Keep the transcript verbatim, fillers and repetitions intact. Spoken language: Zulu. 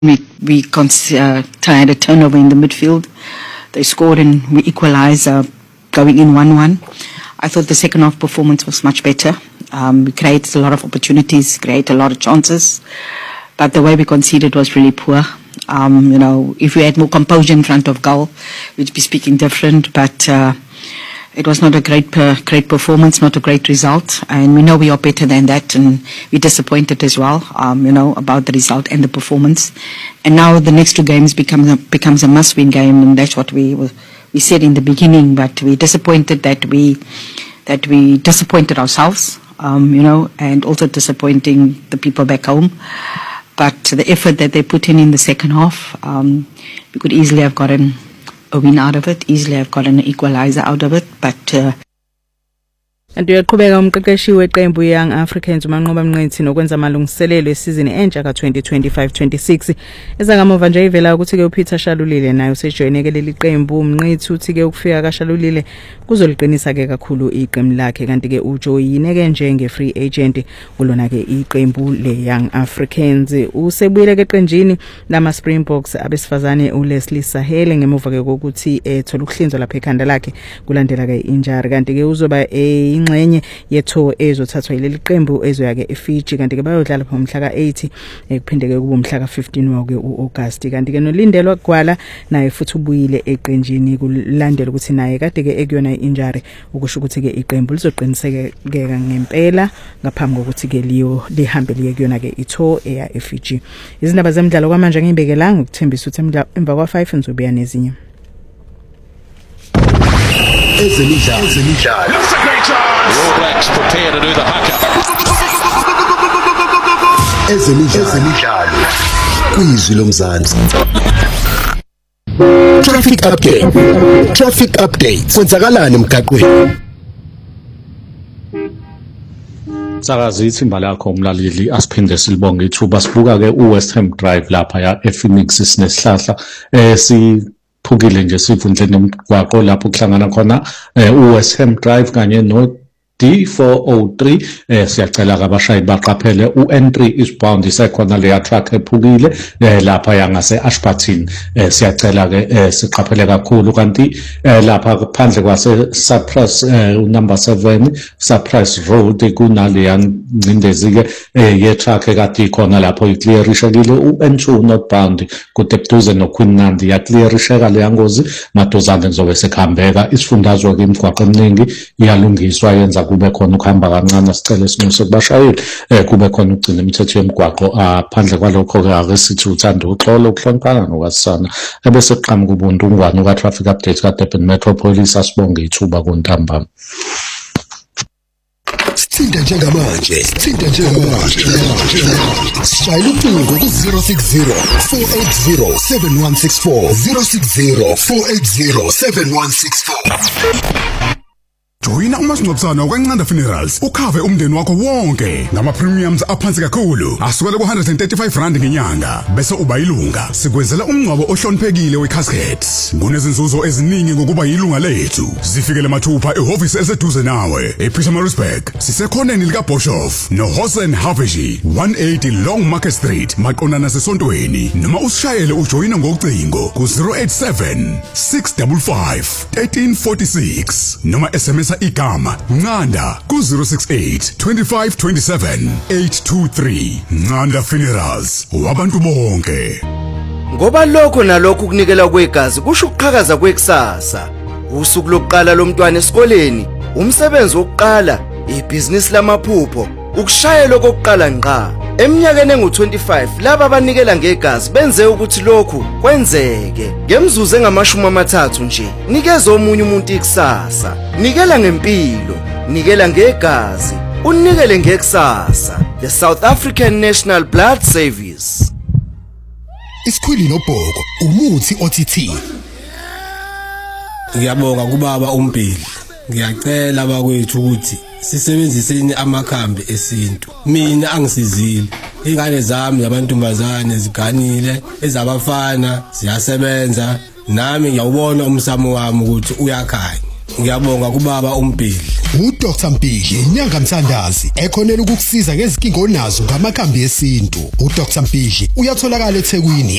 We we cons- uh, had a turnover in the midfield. They scored and we equalised, uh, going in one one. I thought the second half performance was much better. Um, we created a lot of opportunities, created a lot of chances, but the way we conceded was really poor. Um, you know, if we had more composure in front of goal, we'd be speaking different, but uh, it was not a great per, great performance, not a great result, and we know we are better than that, and we're disappointed as well, um, you know, about the result and the performance. And now the next two games becomes a, becomes a must-win game, and that's what we we said in the beginning. But we're disappointed that we that we disappointed ourselves, um, you know, and also disappointing the people back home. But the effort that they put in in the second half, um, we could easily have gotten a win out of it, easily have gotten an equalizer out of it, but uh, and uyaqhubeka umqeqeshi weqembu Young Africans uManqoba Mnqethi nokwenza amalungiselelo esizini entsha ka twenty twenty-five twenty-six. Ezangamuva nje ivela ukuthi ke uPeter Shalulile naye usejoyineke leli qembu. uMnqethi uthi ke ukufika kaShalulile kuzoliqinisa ke kakhulu iqembu lakhe, kanti ke ujoyine ke njenge free agent kulona ke iqembu le Young Africans. Usebuyile ke eqenjini lama Springboks abesifazane uLeslie Sahele ngemuva ke kokuthi ethola ukuhlinzwa lapha ekhanda lakhe kulandela ke injury, kanti ke uzoba e ingxenye yetho ezothathwa yileli qembu ezoya ke eFiji, kanti ke bayodlala phela umhla ka eight kuphinde ke kube umhla ka fifteen wa ke uAugust. Kanti ke nolindelwa Gwala naye futhi ubuyile eqenjini kulandela ukuthi naye kade ke ekuyona injury, ukusho ukuthi ke iqembu lizoqiniseka ngempela ngaphambi kokuthi ke liyo lihambe liye kuyona ke itho eya eFiji. Izindaba zemidlalo kwamanje ngibekelanga ukuthembisa ukuthi emva kwa five nizobuya nezinye. Ezemidlalo, ezemidlalo. That's a great chance. All Blacks prepare to do the haka. Ezemidlalo, ezemidlalo. Kwizwi lomzansi. Traffic update. Traffic update. Kwenzakalani emgaqweni? Sakazi ithimba lakho umlaleli asiphinde silibonge ithuba sibuka ke uWest Ham Drive lapha ya ePhoenix sinesihlahla eh si phukile nje sivundle nemgwaqo lapho kuhlangana khona uWest Ham Drive kanye no D four oh three. eh siyacela kabashayeli baqaphele uN three isbound isekhona leya truck ephukile lapha yangase Ashburton. eh siyacela ke siqaphele kakhulu, kanti lapha phandle kwase Cyprus number seven Cyprus Road kunaleya ngcindezi ke ye truck ekade ikhona lapho iclearishekile uN two northbound kude kuduze noQueen Nandi ya clearisheka leya ngozi madozane kuzobe sekhambeka. Isifundazwe ke imigwaqo eminingi iyalungiswa yenza kube khona ukuhamba kancane. Sicela isinxuso kubashayeli eh kube khona ukugcina imithetho yemigwaqo aphandle kwalokho ke ake sithi uthanda uxolo ukuhloniphana nokwasana ebese kuqhamuka ubundungwane ka traffic update ka Durban Metropolis. Asibonge ithuba kuntambama. Sithinda njengamanje, sithinda njengamanje. Shayela ucingo ku zero six zero four eight zero seven one six four zero six zero four eight zero seven one six four. Joyina umasingcwabisane wakwaNcanda Funerals ukhave umndeni wakho wonke ngama premiums aphansi kakhulu asukela ku one hundred thirty-five rand ngenyanga bese uba yilunga. Sikwenzela umngcwabo ohloniphekile wecasket. Kunezinzuzo eziningi ngokuba yilunga lethu. Zifikele mathupha ehofisi eseduze nawe ePietermaritzburg. Sisekhoneni lika Boshoff no Hosen Haveji one eighty Long Market Street maqondana sesontweni, noma usishayele ujoyina ngocingo ku zero eight seven six five five one three four six noma S M S igama Ncanda ku zero six eight two five two seven eight two three. Ncanda Funerals, wabantu bonke. Ngoba lokho nalokho kunikela kwegazi kusho ukuqhakaza kwekusasa. Usuku lokuqala lomntwana esikoleni, umsebenzi wokuqala, ibhizinisi lamaphupho, ukushayela kokuqala ngqa. Eminyakeni engu twenty-five laba abanikela ngegazi benze ukuthi lokhu kwenzeke. Ngemzuzu engamashumi amathathu nje, nikeza omunye umuntu ikusasa. Nikela ngempilo, nikela ngegazi, unikele ngekusasa. The South African National Blood Service. Isikhwili nobhoko, umuthi O T T. Ngiyabonga kubaba uMpili. Ngiyacela bakwethu ukuthi sisebenziseni amakhambi esintu. Mina angisizile. Ingane zami zabantombazane ziganile, ezabafana ziyasebenza. Nami ngiyawubona umsamo wami ukuthi uyakhanya. Ngiyabonga kubaba uMbhili. uDr Mpili inyanga mthandazi ekhonela ukukusiza ngezinkinga onazo ngamakhambi esintu. uDr Mpili uyatholakala eThekwini